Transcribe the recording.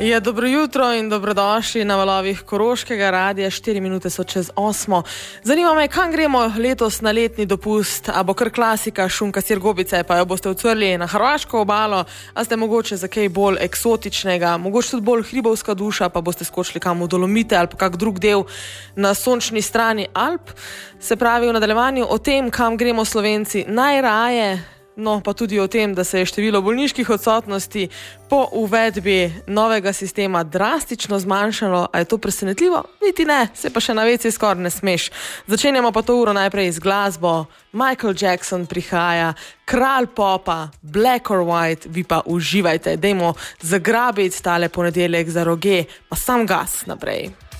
Ja, dobro jutro in dobrodošli na valovih Koroškega radia. 4 minute so čez 8. Zanima me, kam gremo letos na letni dopust? A bo kar klasika šunka sir gobice, pa jo boste ucvrli na hrvaško obalo, a ste mogoče za kaj bolj eksotičnega, mogoče tudi bolj hribovska duša, pa boste skočili kam v Dolomite ali pa kak drug del na sončni strani Alp. Se pravi, v nadaljevanju o tem, kam gremo Slovenci najraje, no pa tudi o tem, da se je število bolniških odsotnosti po uvedbi novega sistema drastično zmanjšalo. A je to presenetljivo? Niti ne, se pa še na veci skoraj ne smeš. Začenjamo pa to uro najprej z glasbo. Michael Jackson prihaja, kralj popa, Black or White, vi pa uživajte. Dajmo zagrabiti tale ponedeljek za roge, pa sam gas naprej.